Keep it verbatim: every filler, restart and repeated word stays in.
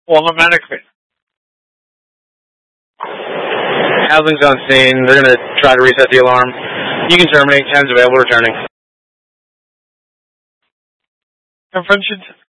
Walnut Medic. Housing's on scene. They're going to try to reset the alarm. You can terminate. ten's available, returning. Convention